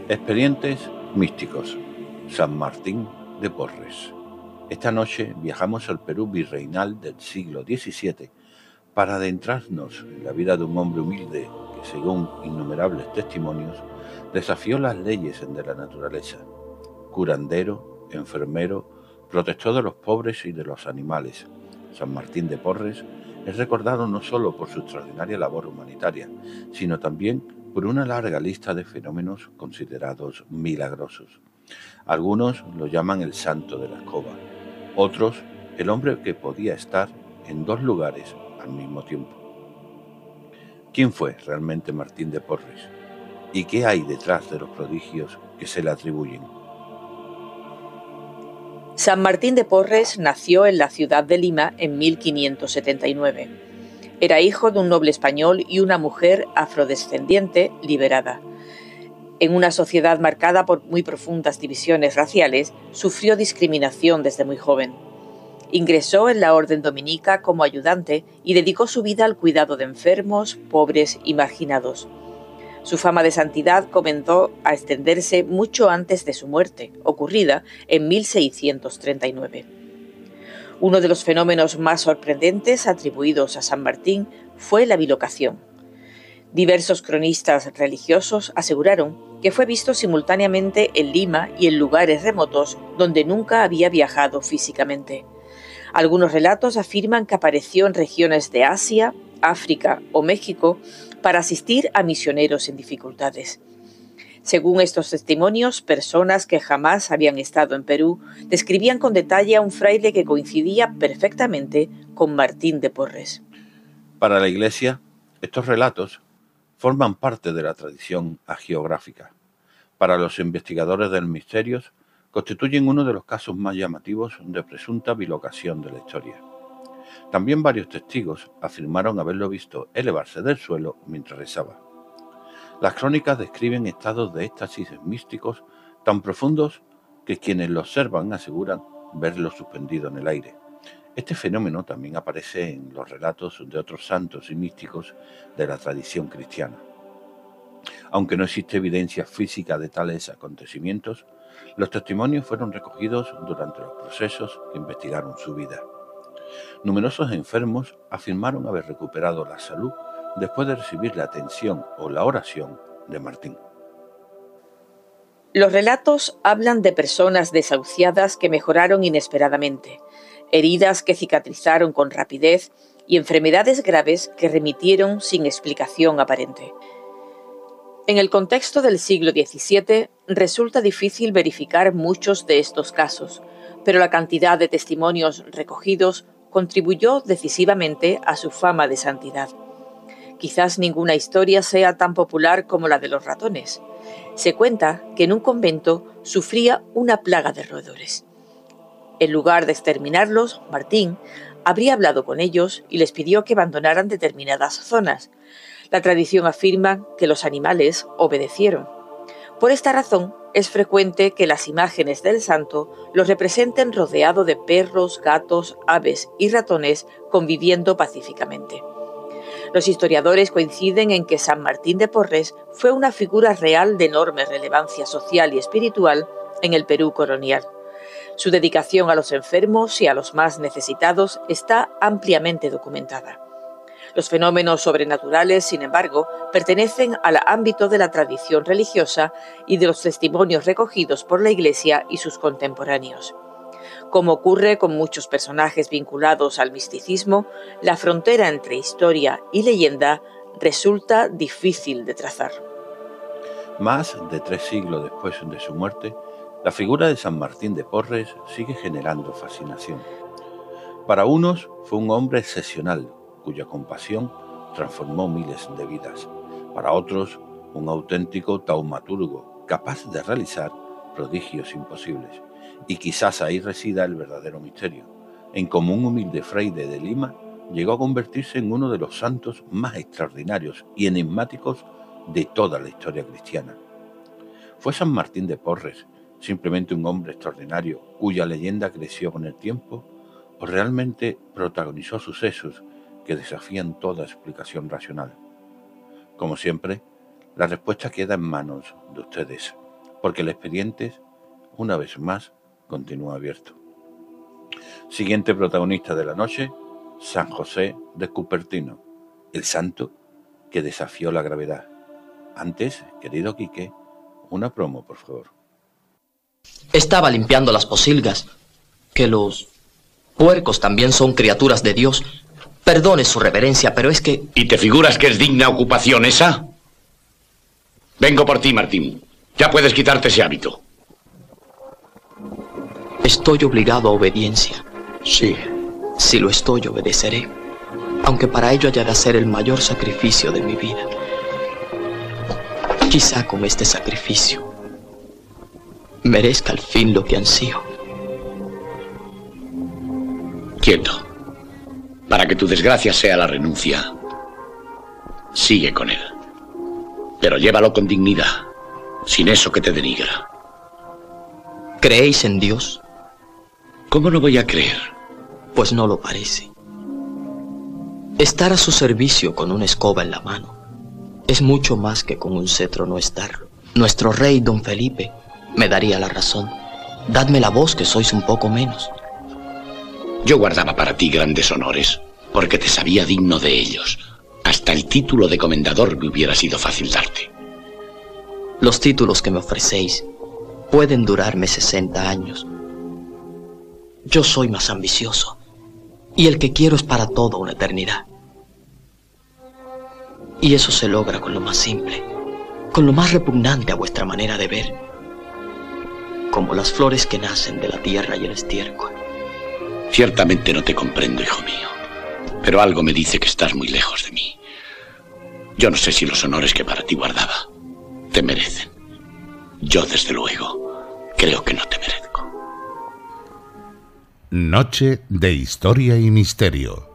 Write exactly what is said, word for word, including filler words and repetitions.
Expedientes místicos. San Martín de Porres. Esta noche viajamos al Perú virreinal del siglo diecisiete para adentrarnos en la vida de un hombre humilde que, según innumerables testimonios, desafió las leyes de la naturaleza. Curandero, enfermero, protector de los pobres y de los animales, San Martín de Porres es recordado no solo por su extraordinaria labor humanitaria, sino también por una larga lista de fenómenos considerados milagrosos. Algunos lo llaman el santo de la escoba, otros el hombre que podía estar en dos lugares al mismo tiempo. ¿Quién fue realmente Martín de Porres? ¿Y qué hay detrás de los prodigios que se le atribuyen? San Martín de Porres nació en la ciudad de Lima en mil quinientos setenta y nueve. Era hijo de un noble español y una mujer afrodescendiente liberada. En una sociedad marcada por muy profundas divisiones raciales, sufrió discriminación desde muy joven. Ingresó en la orden dominica como ayudante y dedicó su vida al cuidado de enfermos, pobres y marginados. Su fama de santidad comenzó a extenderse mucho antes de su muerte, ocurrida en mil seiscientos treinta y nueve. Uno de los fenómenos más sorprendentes atribuidos a San Martín fue la bilocación. Diversos cronistas religiosos aseguraron que fue visto simultáneamente en Lima y en lugares remotos donde nunca había viajado físicamente. Algunos relatos afirman que apareció en regiones de Asia, África o México para asistir a misioneros en dificultades. Según estos testimonios, personas que jamás habían estado en Perú describían con detalle a un fraile que coincidía perfectamente con Martín de Porres. Para la Iglesia, estos relatos forman parte de la tradición hagiográfica. Para los investigadores del misterio, constituyen uno de los casos más llamativos de presunta bilocación de la historia. También varios testigos afirmaron haberlo visto elevarse del suelo mientras rezaba. Las crónicas describen estados de éxtasis místicos tan profundos que quienes lo observan aseguran verlo suspendido en el aire. Este fenómeno también aparece en los relatos de otros santos y místicos de la tradición cristiana. Aunque no existe evidencia física de tales acontecimientos, los testimonios fueron recogidos durante los procesos que investigaron su vida. Numerosos enfermos afirmaron haber recuperado la salud después de recibir la atención o la oración de Martín. Los relatos hablan de personas desahuciadas que mejoraron inesperadamente, heridas que cicatrizaron con rapidez y enfermedades graves que remitieron sin explicación aparente. En el contexto del siglo diecisiete resulta difícil verificar muchos de estos casos, pero la cantidad de testimonios recogidos contribuyó decisivamente a su fama de santidad. Quizás ninguna historia sea tan popular como la de los ratones. Se cuenta que en un convento sufría una plaga de roedores. En lugar de exterminarlos, Martín habría hablado con ellos y les pidió que abandonaran determinadas zonas. La tradición afirma que los animales obedecieron. Por esta razón, es frecuente que las imágenes del santo los representen rodeado de perros, gatos, aves y ratones conviviendo pacíficamente. Los historiadores coinciden en que San Martín de Porres fue una figura real de enorme relevancia social y espiritual en el Perú colonial. Su dedicación a los enfermos y a los más necesitados está ampliamente documentada. Los fenómenos sobrenaturales, sin embargo, pertenecen al ámbito de la tradición religiosa y de los testimonios recogidos por la Iglesia y sus contemporáneos. Como ocurre con muchos personajes vinculados al misticismo, la frontera entre historia y leyenda resulta difícil de trazar. Más de tres siglos después de su muerte, la figura de San Martín de Porres sigue generando fascinación. Para unos fue un hombre excepcional, cuya compasión transformó miles de vidas. Para otros, un auténtico taumaturgo, capaz de realizar prodigios imposibles. Y quizás ahí resida el verdadero misterio. En como un humilde fraile de Lima, llegó a convertirse en uno de los santos más extraordinarios y enigmáticos de toda la historia cristiana. ¿Fue San Martín de Porres simplemente un hombre extraordinario cuya leyenda creció con el tiempo, o realmente protagonizó sucesos que desafían toda explicación racional? Como siempre, la respuesta queda en manos de ustedes. porque el expediente, una vez más, continúa abierto. Siguiente protagonista de la noche, San José de Cupertino, el santo que desafió la gravedad. Antes, querido Quique, una promo, por favor. Estaba limpiando las pocilgas, que los puercos también son criaturas de Dios. Perdone su reverencia, pero es que... ¿Y te figuras que es digna ocupación esa? Vengo por ti, Martín. Ya puedes quitarte ese hábito. Estoy obligado a obediencia. Sí. Si lo estoy, obedeceré, aunque para ello haya de hacer el mayor sacrificio de mi vida. Quizá con este sacrificio merezca al fin lo que ansío. Quieto. Para que tu desgracia sea la renuncia, sigue con él. Pero llévalo con dignidad, sin eso que te denigra. ¿Creéis en Dios? ¿Cómo no voy a creer? Pues no lo parece. Estar a su servicio con una escoba en la mano es mucho más que con un cetro no estarlo. Nuestro rey, don Felipe, me daría la razón. Dadme la voz, que sois un poco menos. Yo guardaba para ti grandes honores, porque te sabía digno de ellos. Hasta el título de comendador me hubiera sido fácil darte. Los títulos que me ofrecéis pueden durarme sesenta años. Yo soy más ambicioso, y el que quiero es para todo una eternidad. Y eso se logra con lo más simple, con lo más repugnante a vuestra manera de ver, como las flores que nacen de la tierra y el estiércol. Ciertamente no te comprendo, hijo mío, pero algo me dice que estás muy lejos de mí. Yo no sé si los honores que para ti guardaba te merecen. Yo, desde luego, creo que no te merezco. Noche de Historia y Misterio.